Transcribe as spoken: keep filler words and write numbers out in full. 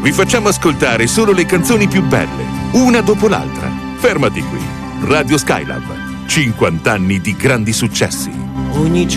vi facciamo ascoltare solo le canzoni più belle, una dopo l'altra. Fermati qui. Radio Skylab, cinquanta anni di grandi successi. Ogni